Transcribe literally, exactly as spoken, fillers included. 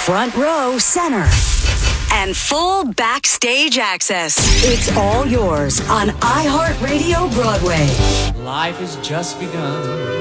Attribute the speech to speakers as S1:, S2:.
S1: front row center, and full backstage access. It's all yours on iHeartRadio Broadway.
S2: Life has just begun.